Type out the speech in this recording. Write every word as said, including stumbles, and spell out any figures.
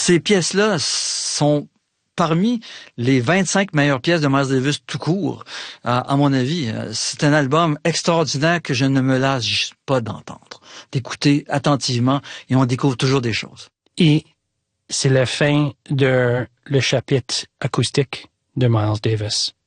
ces pièces-là sont parmi les vingt-cinq meilleures pièces de Miles Davis tout court, à, à mon avis. C'est un album extraordinaire que je ne me lasse pas d'entendre, d'écouter attentivement, et on découvre toujours des choses. Et c'est la fin de le chapitre acoustique de Miles Davis.